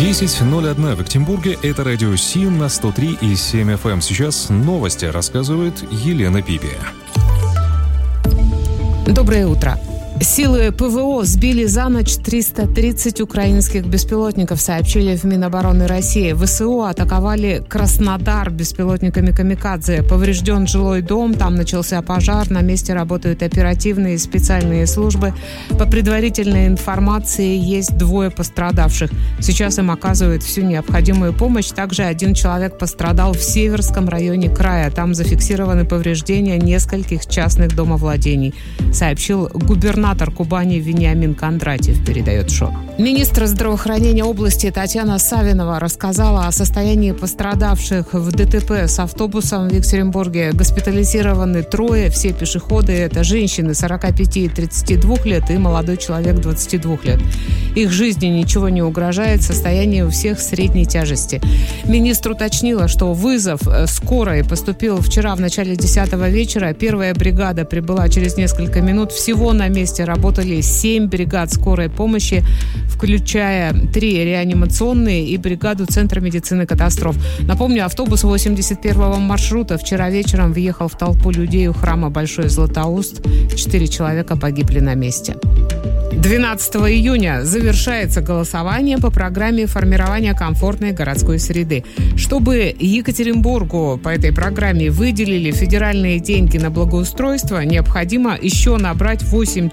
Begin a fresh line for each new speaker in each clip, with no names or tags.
10:01 в Екатеринбурге. Это радио СИН на 103,7 FM. Сейчас новости рассказывает Елена Пипия.
Доброе утро. Силы ПВО сбили за ночь 330 украинских беспилотников, сообщили в Минобороны России. ВСУ атаковали Краснодар беспилотниками «Камикадзе». Поврежден жилой дом, там начался пожар, на месте работают оперативные и специальные службы. По предварительной информации, есть 2 пострадавших. Сейчас им оказывают всю необходимую помощь. Также 1 человек пострадал в Северском районе края. Там зафиксированы повреждения нескольких частных домовладений, сообщил губернатор Кубани Вениамин Кондратьев, передает ШО. Министр здравоохранения области Татьяна Савинова рассказала о состоянии пострадавших в ДТП с автобусом в Екатеринбурге. Госпитализированы 3, все пешеходы. Это женщины 45 и 32 лет и молодой человек 22 лет. Их жизни ничего не угрожает, состояние у всех средней тяжести. Министр уточнила, что вызов скорой поступил вчера в начале 10 вечера. 1-я бригада прибыла через несколько минут. Всего на месте работали 7 бригад скорой помощи, включая 3 реанимационные и бригаду Центра медицины катастроф. Напомню, автобус 81-го маршрута вчера вечером въехал в толпу людей у храма Большой Златоуст. 4 человека погибли на месте. 12 июня завершается голосование по программе формирования комфортной городской среды. Чтобы Екатеринбургу по этой программе выделили федеральные деньги на благоустройство, необходимо еще набрать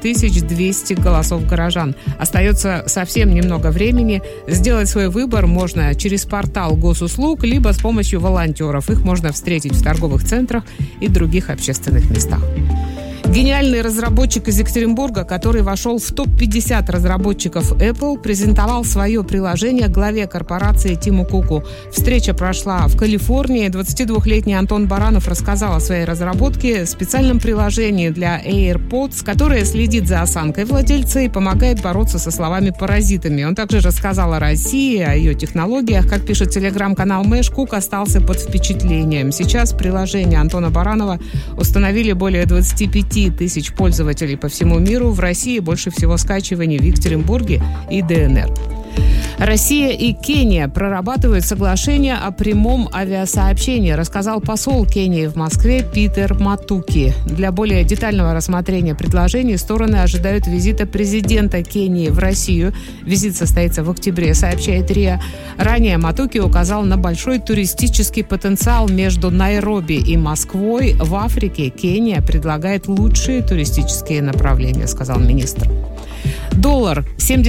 8200 голосов горожан. Остается совсем немного времени. Сделать свой выбор можно через портал госуслуг, либо с помощью волонтеров. Их можно встретить в торговых центрах и других общественных местах. Гениальный разработчик из Екатеринбурга, который вошел в топ-50 разработчиков Apple, презентовал свое приложение главе корпорации Тиму Куку. Встреча прошла в Калифорнии. 22-летний Антон Баранов рассказал о своей разработке, специальном приложении для AirPods, которое следит за осанкой владельца и помогает бороться со словами-паразитами. Он также рассказал о России, о ее технологиях. Как пишет телеграм-канал Мэш, Кук остался под впечатлением. Сейчас приложение Антона Баранова установили более 25 тысяч пользователей по всему миру. В России больше всего скачиваний в Екатеринбурге и ДНР. Россия и Кения прорабатывают соглашение о прямом авиасообщении, рассказал посол Кении в Москве Питер Матуки. Для более детального рассмотрения предложений стороны ожидают визита президента Кении в Россию. Визит состоится в октябре, сообщает РИА. Ранее Матуки указал на большой туристический потенциал между Найроби и Москвой. В Африке Кения предлагает лучшие туристические направления, сказал министр. Доллар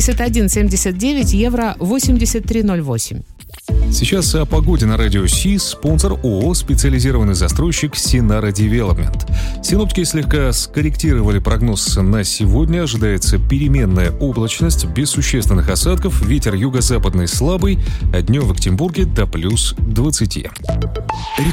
71.79, евро 83.08.
Сейчас о погоде на радио СИС. Спонсор ООО «Специализированный застройщик Синара Девелопмент». Синоптики слегка скорректировали прогноз на сегодня. Ожидается переменная облачность, без существенных осадков, ветер юго-западный слабый, а днем в Екатеринбурге до плюс 20.